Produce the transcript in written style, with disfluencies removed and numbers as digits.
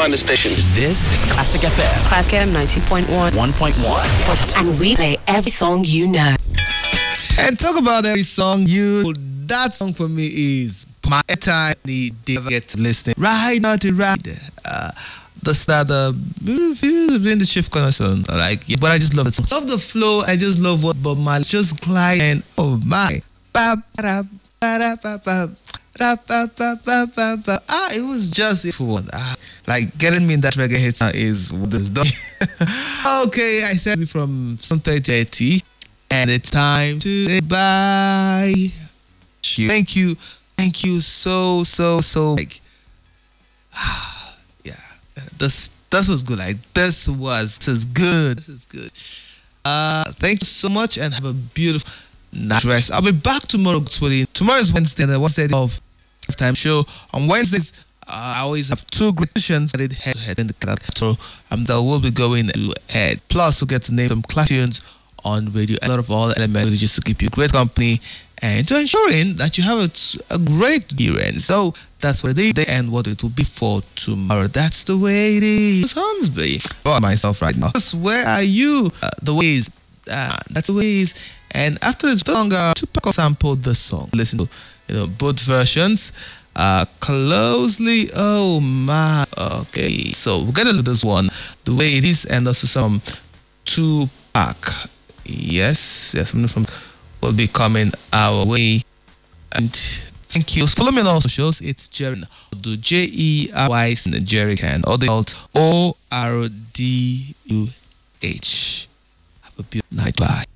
find the station. This is Classic FM. Classic FM 90.1. 1.1. And we play every song you know. And talk about every song that song for me is my time the day I get to listen. Right now to ride. The start in the shift connection. Like, but I just love it. Love the flow. I just love what Bob Marley just glide and oh my. It was just a one. Like getting me in that reggae hit is what this done. Okay, I said from 30 and it's time to say bye. Thank you so like yeah. This was good. Like this is good. Thank you so much and have a beautiful night rest. I'll be back tomorrow. Tomorrow is Wednesday, the Wednesday of time show. On Wednesdays, I always have two great sessions that head in the so that will be going ahead. Plus, we'll get to name some class tunes on radio. A lot of all elements just to keep you great company and to ensuring that you have a great year-end. So that's what it is and what it will be for tomorrow. That's the way it is. Hornsby. Oh, myself right now. Where are you? The ways. That's the ways. And after the song, Tupac sampled the song. Listen to both versions closely. Oh my. Okay. So we're gonna look at this one, the way it is, and also some Tupac. Yes, something from will be coming our way. And thank you. Follow me on all socials. It's Jerry. Do JERY Jerry can or the ORDUH. Have a beautiful night. Bye.